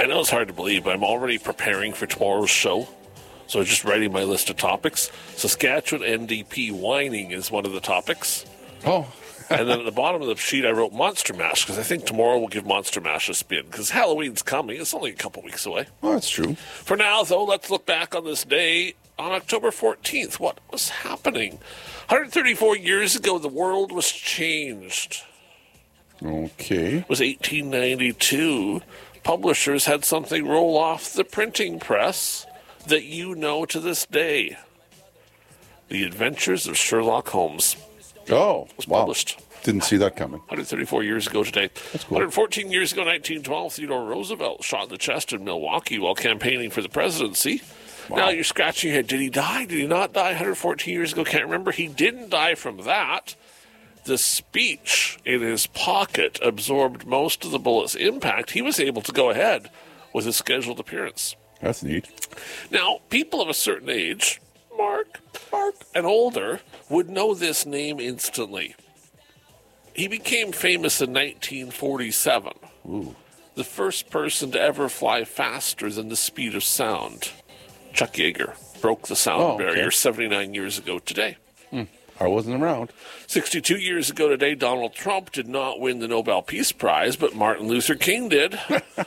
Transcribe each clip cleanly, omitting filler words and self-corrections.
I know it's hard to believe, but I'm already preparing for tomorrow's show. So I'm just writing my list of topics. Saskatchewan NDP whining is one of the topics. Oh. And then at the bottom of the sheet, I wrote Monster Mash, because I think tomorrow we'll give Monster Mash a spin, because Halloween's coming. It's only a couple weeks away. Oh, that's true. For now, though, let's look back on this day on October 14th. What was happening? 134 years ago, the world was changed. Okay. It was 1892. Publishers had something roll off the printing press that you know to this day. The Adventures of Sherlock Holmes Oh, was wow. published. Didn't see that coming. 134 years ago today. That's cool. 114 years ago, 1912, Theodore Roosevelt shot in the chest in Milwaukee while campaigning for the presidency. Wow. Now you're scratching your head. Did he die? Did he not die 114 years ago? Can't remember. He didn't die from that. The speech in his pocket absorbed most of the bullet's impact. He was able to go ahead with his scheduled appearance. That's neat. Now, people of a certain age, Mark, and older, would know this name instantly. He became famous in 1947. Ooh. The first person to ever fly faster than the speed of sound. Chuck Yeager broke the sound barrier 79 years ago today. I wasn't around. 62 years ago today, Donald Trump did not win the Nobel Peace Prize, but Martin Luther King did.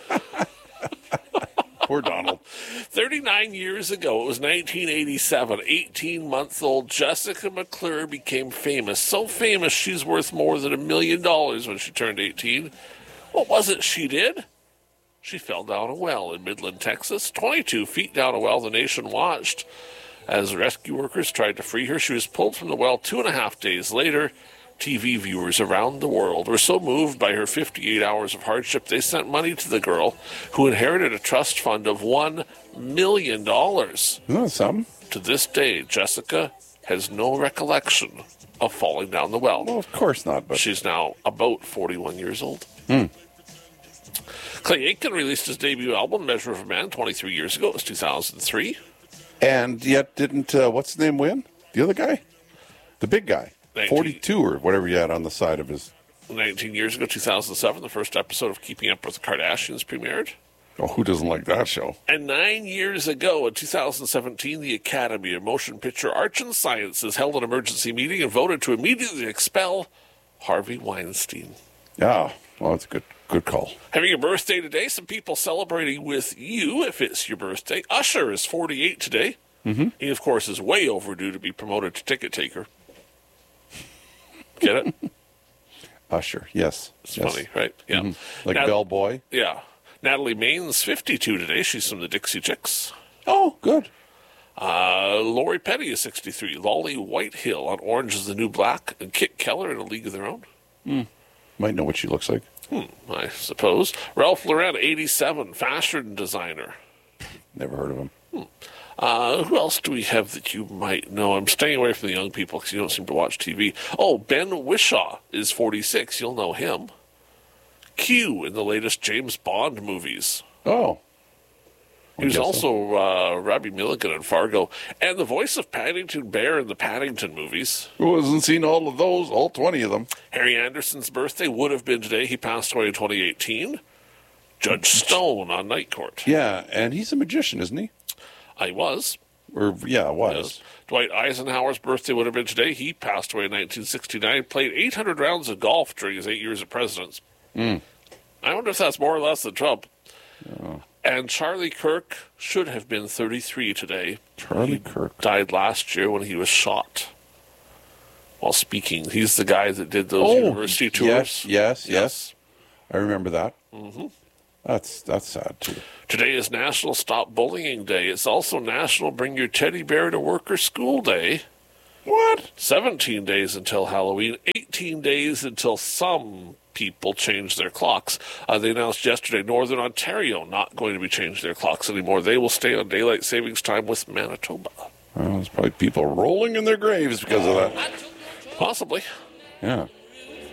Poor Donald. 39 years ago, it was 1987, 18-month-old Jessica McClure became famous. So famous, she's worth more than $1 million when she turned 18. What was it she did? She fell down a well in Midland, Texas. 22 feet down a well, the nation watched as rescue workers tried to free her. She was pulled from the well 2.5 days later. TV viewers around the world were so moved by her 58 hours of hardship, they sent money to the girl, who inherited a trust fund of $1 million. Isn't that something? To this day, Jessica has no recollection of falling down the well. Well, of course not. But She's now about 41 years old. Clay Aiken released his debut album, Measure of a Man, 23 years ago. It was 2003. And yet didn't, what's his name win? The other guy? The big guy. 19. 42 or whatever he had on the side of his... 19 years ago, 2007, the first episode of Keeping Up with the Kardashians premiered. Oh, who doesn't like that show? And 9 years ago, in 2017, the Academy of Motion Picture Arts and Sciences held an emergency meeting and voted to immediately expel Harvey Weinstein. Yeah, well, that's a good call. Having your birthday today, some people celebrating with you if it's your birthday. Usher is 48 today. Mm-hmm. He, of course, is way overdue to be promoted to ticket taker. Get it? Usher, yes. It's yes. funny, right? Yeah. Mm-hmm. Like Bellboy. Yeah. Natalie Main's 52 today. She's from the Dixie Chicks. Oh, good. Lori Petty is 63. Lolly Whitehill on Orange is the New Black. And Kit Keller in A League of Their Own. Might know what she looks like. I suppose. Ralph Lauren, 87. Fashion designer. Never heard of him. Who else do we have that you might know? I'm staying away from the young people because you don't seem to watch TV. Oh, Ben Whishaw is 46. You'll know him. Q in the latest James Bond movies. Oh. He was also Robbie Milligan in Fargo. And the voice of Paddington Bear in the Paddington movies. Who hasn't seen all of those? All 20 of them. Harry Anderson's birthday would have been today. He passed away in 2018. Judge Stone on Night Court. Yeah, and he's a magician, isn't he? I was. Was. Yes. Dwight Eisenhower's birthday would have been today. He passed away in 1969. Played 800 rounds of golf during his 8 years of presidents. I wonder if that's more or less than Trump. Oh. And Charlie Kirk should have been 33 today. Charlie Kirk. Died last year when he was shot while speaking. He's the guy that did those university tours. Yes. I remember that. Mm-hmm. That's sad, too. Today is National Stop Bullying Day. It's also National Bring Your Teddy Bear to Work or School Day. What? 17 days until Halloween. 18 days until some people change their clocks. They announced yesterday Northern Ontario not going to be changing their clocks anymore. They will stay on daylight savings time with Manitoba. Well, there's probably people rolling in their graves because of that. Possibly. Yeah.